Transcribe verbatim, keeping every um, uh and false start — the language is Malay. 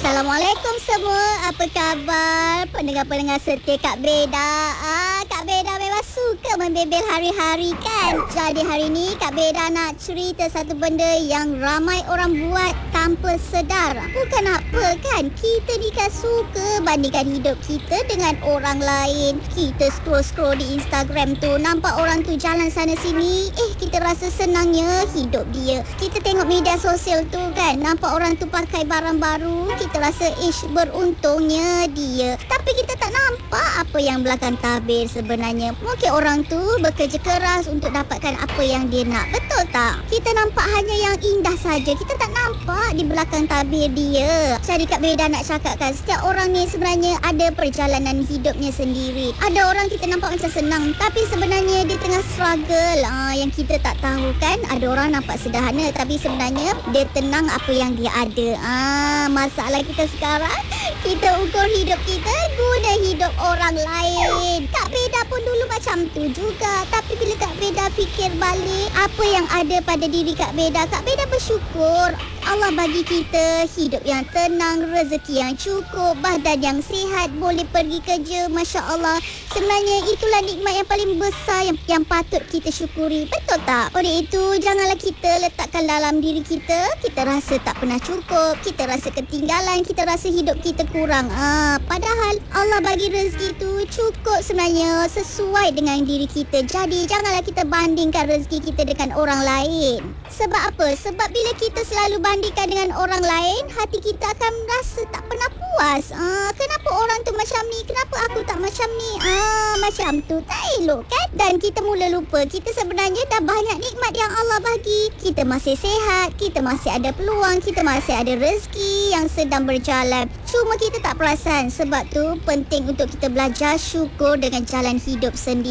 Assalamualaikum semua. Apa khabar pendengar-pendengar setia Kak Beda? Ah, Kak Beda memang suka membebel hari-hari kan? Jadi hari ni Kak Beda nak cerita satu benda yang ramai orang buat tanpa sedar. Bukan apa kan? Kita ni kan suka bandingkan hidup kita dengan orang lain. Kita scroll-scroll di Instagram tu, nampak orang tu jalan sana sini, eh kita rasa senangnya hidup dia. Kita tengok media sosial tu kan, nampak orang tu pakai barang baru, kita rasa ish beruntungnya dia. Tapi kita tak nampak apa yang belakang tabir sebenarnya. Mungkin orang tu bekerja keras untuk dapatkan apa yang dia nak. Betul tak? Kita nampak hanya yang indah saja. Kita tak nampak di belakang tabir dia. Jadi Kak Beda nak cakapkan, setiap orang ni sebenarnya ada perjalanan hidupnya sendiri. Ada orang kita nampak macam senang, tapi sebenarnya dia tengah struggle. Ah, yang kita tak tahu kan. Ada orang nampak sederhana, tapi sebenarnya dia tenang apa yang dia ada. Ah, masalah kita sekarang, kita ukur hidup kita guna hidup orang lain. Kak Beda pun dulu macam tu juga. Tapi bila Kak Beda fikir balik apa yang ada pada diri Kak Beda, Kak Beda bersyukur Allah bagi kita hidup yang tenang, rezeki yang cukup, badan yang sihat, boleh pergi kerja. Masya Allah. Sebenarnya itulah nikmat yang paling besar yang, yang patut kita syukuri. Betul tak? Oleh itu, janganlah kita letakkan dalam diri kita, kita rasa tak pernah cukup, kita rasa ketinggalan, kita rasa hidup kita kurang. Ah, padahal Allah bagi rezeki tu cukup sebenarnya, sesuai dengan diri kita. Jadi, janganlah kita bandingkan rezeki kita dengan orang lain. Sebab apa? Sebab bila kita selalu bandingkan dengan orang lain, hati kita akan rasa tak pernah puas. Ah, kenapa orang tu macam ni? Kenapa aku tak macam ni? Ah, macam tu. Tak elok kan? Dan kita mula lupa, kita sebenarnya dah banyak nikmat yang Allah bagi. Kita masih sihat, kita masih ada peluang, kita masih ada rezeki yang sedang berjalan. Cuma kita tak perasan. Sebab tu penting untuk kita belajar syukur dengan jalan hidup sendiri.